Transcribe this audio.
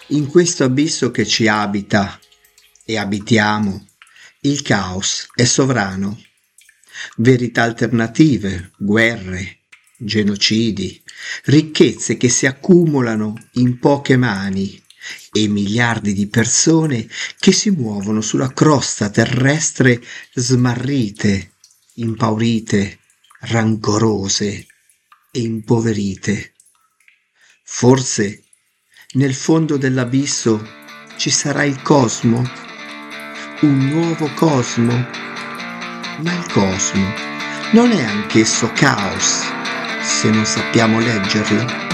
In questo abisso che ci abita e abitiamo, il caos è sovrano. Verità alternative, guerre, genocidi, ricchezze che si accumulano in poche mani e miliardi di persone che si muovono sulla crosta terrestre smarrite, impaurite, rancorose e impoverite. Forse nel fondo dell'abisso ci sarà il cosmo, un nuovo cosmo, ma il cosmo non è anch'esso caos se non sappiamo leggerlo?